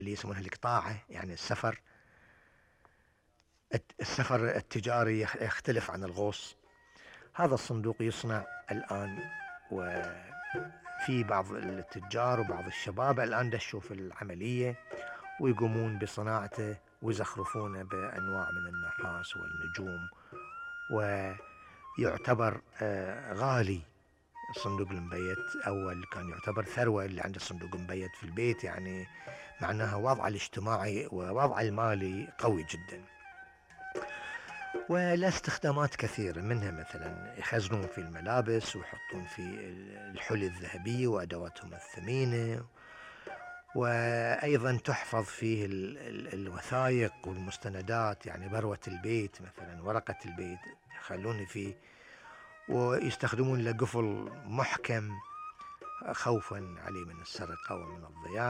اللي يسمونها القطاعة، يعني السفر التجاري يختلف عن الغوص. هذا الصندوق يصنع الآن، وفي بعض التجار وبعض الشباب الآن دشوا في العملية ويقومون بصناعته ويزخرفونه بأنواع من النحاس والنجوم، ويعتبر غالي. الصندوق المبيت أول كان يعتبر ثروة، اللي عنده صندوق مبيت في البيت يعني معناها وضعه الاجتماعي ووضعه المالي قوي جدا. وله استخدامات كثيرة، منها مثلا يخزنون في الملابس ويحطون في الحلي الذهبية وأدواتهم الثمينة، وأيضا تحفظ فيه الوثائق والمستندات، يعني بروة البيت مثلا، ورقة البيت يخلون فيه، ويستخدمون له قفل محكم خوفا عليه من السرقة ومن الضياع.